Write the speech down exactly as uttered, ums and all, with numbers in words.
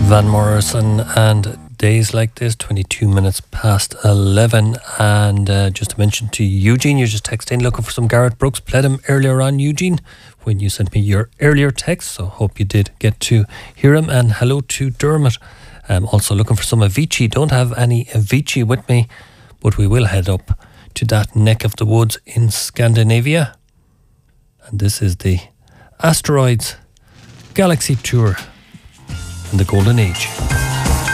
Van Morrison and Days Like This, twenty-two minutes past eleven. And uh, just to mention to Eugene, you're just texting looking for some Garrett Brooks. Played him earlier on, Eugene, when you sent me your earlier text, so hope you did get to hear him. And hello to Dermot. I'm also looking for some Avicii. Don't have any Avicii with me, but we will head up to that neck of the woods in Scandinavia. And this is the Asteroids Galaxy Tour in the Golden Age.